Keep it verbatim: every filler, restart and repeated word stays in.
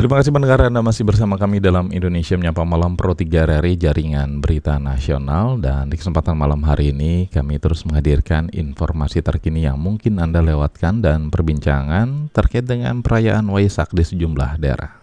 Terima kasih pendengar, Anda masih bersama kami dalam Indonesia Menyapa Malam Pro tiga R R I Jaringan Berita Nasional. Dan di kesempatan malam hari ini kami terus menghadirkan informasi terkini yang mungkin Anda lewatkan dan perbincangan terkait dengan perayaan Waisak di sejumlah daerah.